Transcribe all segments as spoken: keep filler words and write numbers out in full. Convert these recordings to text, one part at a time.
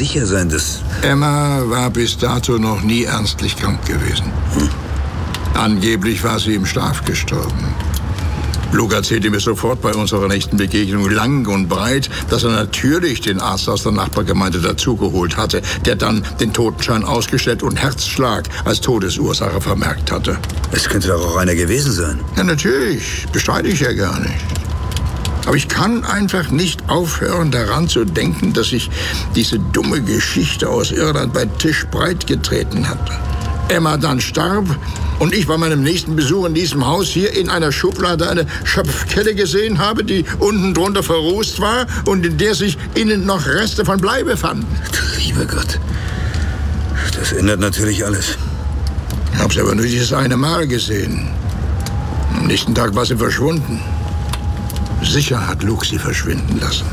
sicher sein, dass... Emma war bis dato noch nie ernstlich krank gewesen. Hm. Angeblich war sie im Schlaf gestorben. Luke erzählte mir sofort bei unserer nächsten Begegnung lang und breit, dass er natürlich den Arzt aus der Nachbargemeinde dazugeholt hatte, der dann den Totenschein ausgestellt und Herzschlag als Todesursache vermerkt hatte. Es könnte doch auch einer gewesen sein. Ja, natürlich. Bestreite ich ja gar nicht. Aber ich kann einfach nicht aufhören, daran zu denken, dass sich diese dumme Geschichte aus Irland bei Tisch breit getreten hatte. Emma dann starb und ich bei meinem nächsten Besuch in diesem Haus hier in einer Schublade eine Schöpfkette gesehen habe, die unten drunter verrußt war und in der sich innen noch Reste von Blei befanden. Lieber Gott, das ändert natürlich alles. Ich habe sie aber nur dieses eine Mal gesehen. Am nächsten Tag war sie verschwunden. Sicher hat Luke sie verschwinden lassen.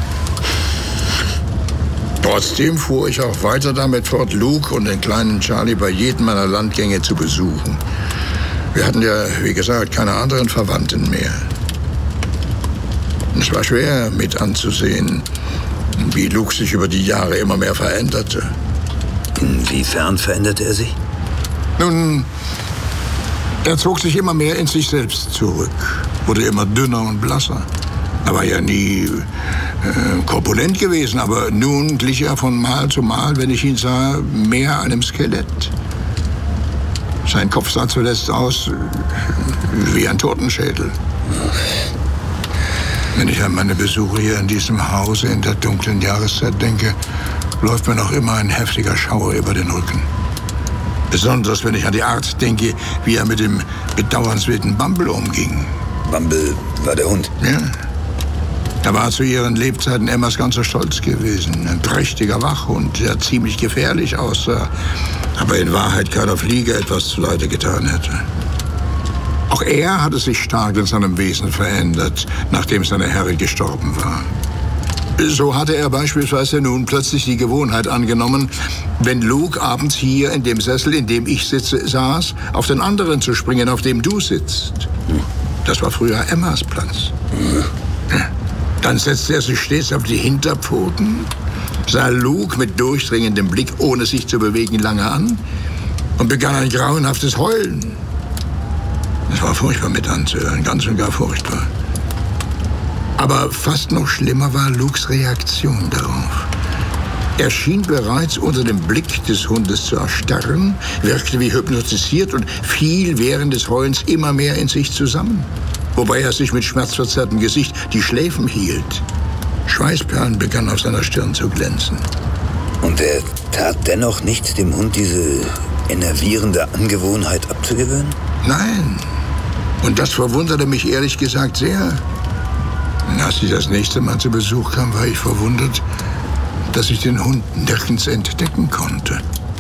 Trotzdem fuhr ich auch weiter damit fort, Luke und den kleinen Charlie bei jedem meiner Landgänge zu besuchen. Wir hatten ja, wie gesagt, keine anderen Verwandten mehr. Es war schwer mit anzusehen, wie Luke sich über die Jahre immer mehr veränderte. Inwiefern veränderte er sich? Nun, er zog sich immer mehr in sich selbst zurück, wurde immer dünner und blasser. Er war ja nie äh, korpulent gewesen, aber nun glich er von Mal zu Mal, wenn ich ihn sah, mehr einem Skelett. Sein Kopf sah zuletzt aus äh, wie ein Totenschädel. Wenn ich an meine Besuche hier in diesem Hause in der dunklen Jahreszeit denke, läuft mir noch immer ein heftiger Schauer über den Rücken. Besonders, wenn ich an die Art denke, wie er mit dem bedauernswerten Bumble umging. Bumble war der Hund? Ja. Er war zu ihren Lebzeiten Emmas ganzer Stolz gewesen. Ein prächtiger Wachhund, der ziemlich gefährlich aussah, aber in Wahrheit keiner Fliege etwas zuleide getan hätte. Auch er hatte sich stark in seinem Wesen verändert, nachdem seine Herrin gestorben war. So hatte er beispielsweise nun plötzlich die Gewohnheit angenommen, wenn Luke abends hier in dem Sessel, in dem ich sitze, saß, auf den anderen zu springen, auf dem du sitzt. Das war früher Emmas Platz. Ja. Dann setzte er sich stets auf die Hinterpfoten, sah Luke mit durchdringendem Blick, ohne sich zu bewegen, lange an und begann ein grauenhaftes Heulen. Es war furchtbar mit anzuhören, ganz und gar furchtbar. Aber fast noch schlimmer war Lukes Reaktion darauf. Er schien bereits unter dem Blick des Hundes zu erstarren, wirkte wie hypnotisiert und fiel während des Heulens immer mehr in sich zusammen. Wobei er sich mit schmerzverzerrtem Gesicht die Schläfen hielt. Schweißperlen begannen auf seiner Stirn zu glänzen. Und er tat dennoch nicht, dem Hund diese enervierende Angewohnheit abzugewöhnen? Nein. Und das verwunderte mich ehrlich gesagt sehr. Als ich das nächste Mal zu Besuch kam, war ich verwundert, dass ich den Hund nirgends entdecken konnte.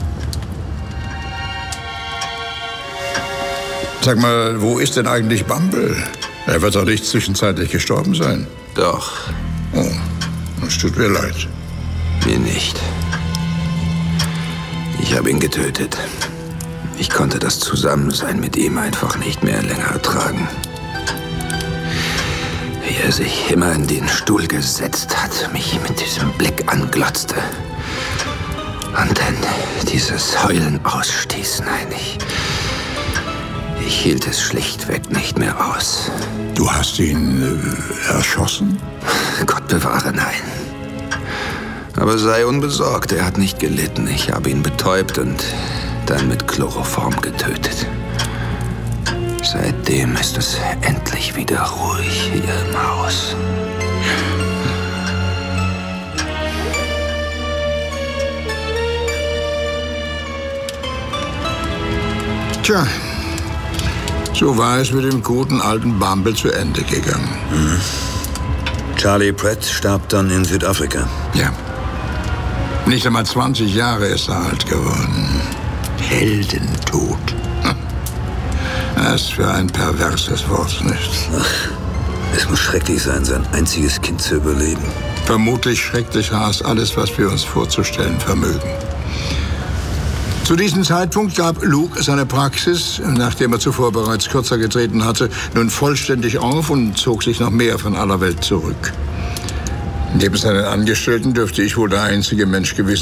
Sag mal, wo ist denn eigentlich Bumble? Er wird doch nicht zwischenzeitlich gestorben sein. Doch. Oh, es tut mir leid. Mir nicht. Ich habe ihn getötet. Ich konnte das Zusammensein mit ihm einfach nicht mehr länger ertragen. Wie er sich immer in den Stuhl gesetzt hat, mich mit diesem Blick anglotzte. Und dann dieses Heulen ausstieß. Nein, ich... Ich hielt es schlichtweg nicht mehr aus. Du hast ihn äh, erschossen? Gott bewahre, nein. Aber sei unbesorgt, er hat nicht gelitten. Ich habe ihn betäubt und dann mit Chloroform getötet. Seitdem ist es endlich wieder ruhig hier im Haus. Tja, so war es mit dem guten alten Bumble zu Ende gegangen. Mhm. Charlie Pratt starb dann in Südafrika. Ja. Nicht einmal zwanzig Jahre ist er alt geworden. Heldentod. Was für ein perverses Wort, nicht? Ach, es muss schrecklich sein, sein einziges Kind zu überleben. Vermutlich schrecklicher als alles, was wir uns vorzustellen vermögen. Zu diesem Zeitpunkt gab Luke seine Praxis, nachdem er zuvor bereits kürzer getreten hatte, nun vollständig auf und zog sich noch mehr von aller Welt zurück. Neben seinen Angestellten dürfte ich wohl der einzige Mensch gewesen